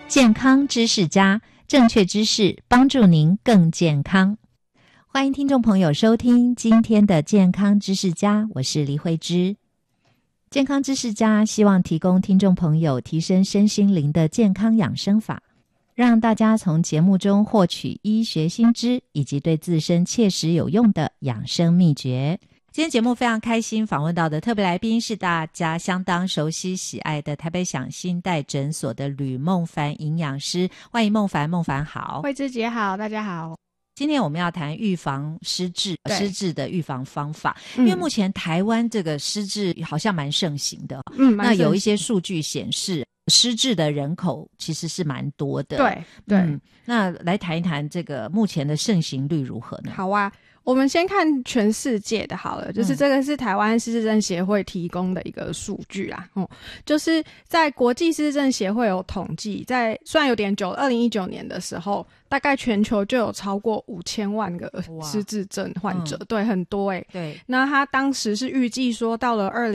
健康知识家，正确知识帮助您更健康。欢迎听众朋友收听今天的健康知识家，我是黎慧芝。健康知识家希望提供听众朋友提升身心灵的健康养生法，让大家从节目中获取医学新知以及对自身切实有用的养生秘诀。今天节目非常开心，访问到的特别来宾是大家相当熟悉喜爱的台北享新代诊所的吕孟凡营养师。欢迎孟凡。孟凡好。 慧芝姐好，大家好。 今天我们要谈预防失智的预防方法，因为目前台湾这个失智好像蛮盛行的，那有一些数据显示失智的人口其实是蛮多的。 对， 那来谈一谈这个目前的盛行率如何呢？ 好啊，我们先看全世界的好了，就是这个是台湾失智症协会提供的一个数据啦。就是在国际失智症协会有统计，在虽然有点久，2019年的时候，大概全球就有超过5000万个失智症患者，对，很多对。那他当时是预计说到了